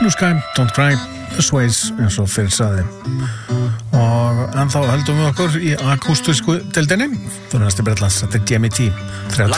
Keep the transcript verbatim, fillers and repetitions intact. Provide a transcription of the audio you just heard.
Blue Sky, Don't Cry, The Sways eins og fyrir sagði. Og en þá höldum við okkur í akústísku deildinni. Þú næstu Bretlands, þetta er G M T þrjátíu